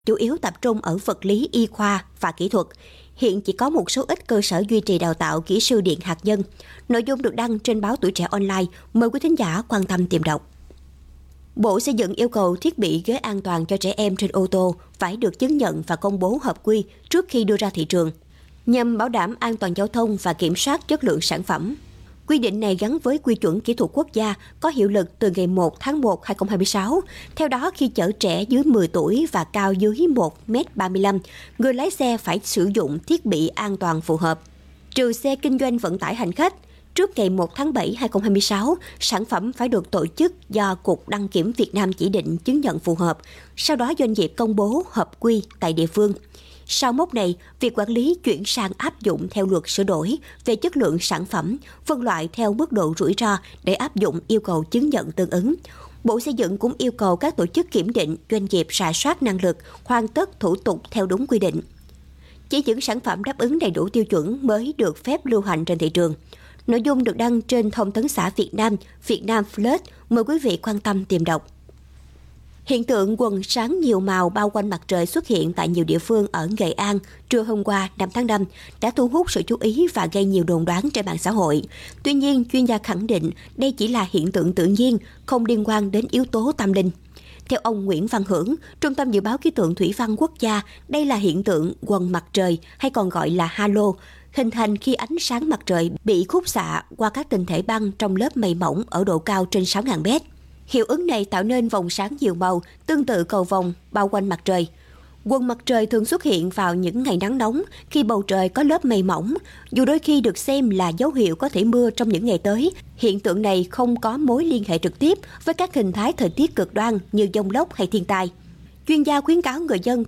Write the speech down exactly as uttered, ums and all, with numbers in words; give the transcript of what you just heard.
chủ yếu tập trung ở vật lý, y khoa và kỹ thuật. Hiện chỉ có một số ít cơ sở duy trì đào tạo kỹ sư điện hạt nhân. Nội dung được đăng trên báo Tuổi Trẻ Online. Mời quý thính giả quan tâm tìm đọc. Bộ Xây dựng yêu cầu thiết bị ghế an toàn cho trẻ em trên ô tô phải được chứng nhận và công bố hợp quy trước khi đưa ra thị trường, nhằm bảo đảm an toàn giao thông và kiểm soát chất lượng sản phẩm. Quy định này gắn với quy chuẩn kỹ thuật quốc gia có hiệu lực từ ngày một tháng một năm hai nghìn không trăm hai mươi sáu. Theo đó, khi chở trẻ dưới mười tuổi và cao dưới một mét ba mươi lăm, người lái xe phải sử dụng thiết bị an toàn phù hợp. Trừ xe kinh doanh vận tải hành khách, trước ngày một tháng bảy năm hai nghìn không trăm hai mươi sáu, sản phẩm phải được tổ chức do Cục Đăng kiểm Việt Nam chỉ định chứng nhận phù hợp. Sau đó doanh nghiệp công bố hợp quy tại địa phương. Sau mốc này, việc quản lý chuyển sang áp dụng theo luật sửa đổi về chất lượng sản phẩm, phân loại theo mức độ rủi ro để áp dụng yêu cầu chứng nhận tương ứng. Bộ Xây dựng cũng yêu cầu các tổ chức kiểm định, doanh nghiệp rà soát năng lực, hoàn tất thủ tục theo đúng quy định. Chỉ những sản phẩm đáp ứng đầy đủ tiêu chuẩn mới được phép lưu hành trên thị trường. Nội dung được đăng trên Thông tấn xã Việt Nam, Việt Nam Flash. Mời quý vị quan tâm tìm đọc. Hiện tượng quần sáng nhiều màu bao quanh mặt trời xuất hiện tại nhiều địa phương ở Nghệ An trưa hôm qua năm tháng năm đã thu hút sự chú ý và gây nhiều đồn đoán trên mạng xã hội. Tuy nhiên, chuyên gia khẳng định đây chỉ là hiện tượng tự nhiên, không liên quan đến yếu tố tâm linh. Theo ông Nguyễn Văn Hưởng, Trung tâm Dự báo Khí tượng Thủy văn Quốc gia, đây là hiện tượng quần mặt trời hay còn gọi là halo, hình thành khi ánh sáng mặt trời bị khúc xạ qua các tinh thể băng trong lớp mây mỏng ở độ cao trên sáu nghìn mét. Hiệu ứng này tạo nên vòng sáng nhiều màu, tương tự cầu vồng bao quanh mặt trời. Quần mặt trời thường xuất hiện vào những ngày nắng nóng khi bầu trời có lớp mây mỏng, dù đôi khi được xem là dấu hiệu có thể mưa trong những ngày tới. Hiện tượng này không có mối liên hệ trực tiếp với các hình thái thời tiết cực đoan như giông lốc hay thiên tai. Chuyên gia khuyến cáo người dân không